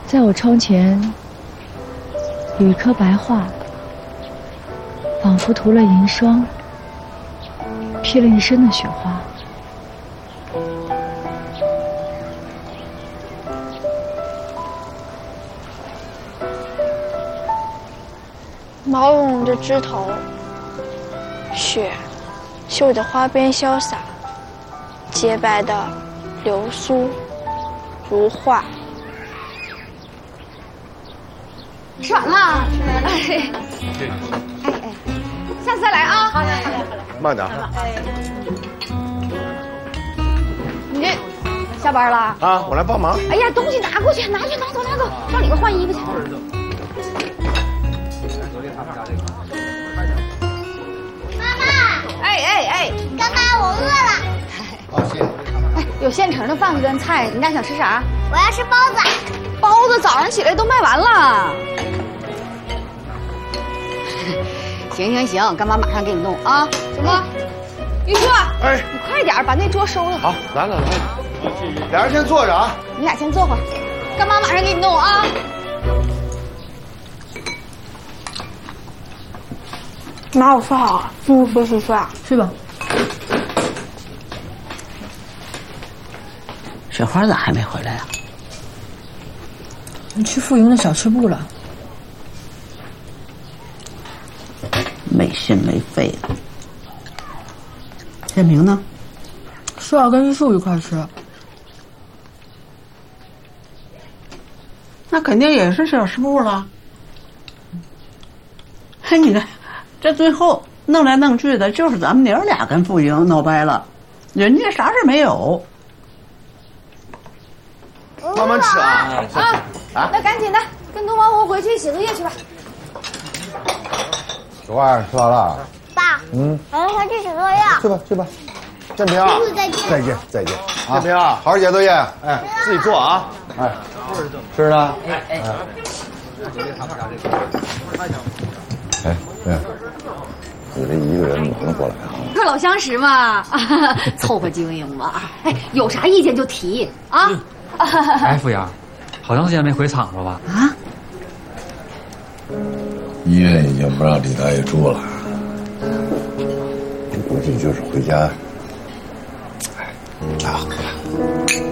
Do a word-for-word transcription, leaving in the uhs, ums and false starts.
在我窗前有一棵白桦，仿佛涂了银霜，披了一身的雪花。 毛茸茸的枝头，雪绣着花边潇洒，洁白的流苏如画。 吃完了，哎哎哎，下次再来啊！好嘞，好嘞，好嘞， 慢点。 哎，你这下班了啊？我来帮忙。 哎呀，东西拿过去，拿去，拿走，拿走，上里边换衣服去。 妈妈， 哎哎哎， 干妈，我饿了。 好，谢谢。 哎，有现成的饭跟菜，你俩想吃啥？ 我要吃包子。 包子早上起来都卖完了。行行行，干妈马上给你弄啊！行吗？玉硕， 哎， 你快点把那桌收了。 好，来了来了。俩人先坐着啊。 你俩先坐会儿，干妈马上给你弄啊。 妈，我睡好了，进屋休息睡啊。 睡吧。 雪花咋还没回来呀？ 你去富营的小吃部了。 没心没肺的。建明呢？ 说要跟玉树一块吃。 那肯定也是小吃部了。嘿，你看，这最后弄来弄去的，就是咱们娘俩跟富营闹掰了，人家啥事没有。 慢慢吃啊。 啊啊！那赶紧的，跟东方红回去写作业去吧。 雪花吃完了。 爸， 嗯， 我要回去写作业。 去吧去吧。建平啊， 再见再见再见。建平啊，好好写作业，哎，自己做啊，哎，吃呢？哎哎。哎，对，你这一个人忙得过来啊？ 这老相识嘛，凑合经营嘛。哎，有啥意见就提啊。 哎，富阳，好长时间没回厂了吧？ 啊？ 医院已经不让李大爷住了，估计就是回家。哎，啊，